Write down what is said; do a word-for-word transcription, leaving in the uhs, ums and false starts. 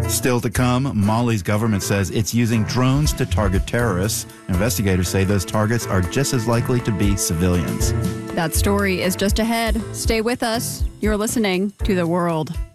Still to come, Mali's government says it's using drones to target terrorists. Investigators say those targets are just as likely to be civilians. That story is just ahead. Stay with us. You're listening to The World.